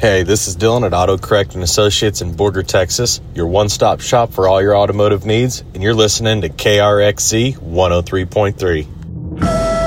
Hey, this is Dylan at AutoCorrect & Associates in Borger, Texas, your one-stop shop for all your automotive needs, and you're listening to KRXZ 103.3.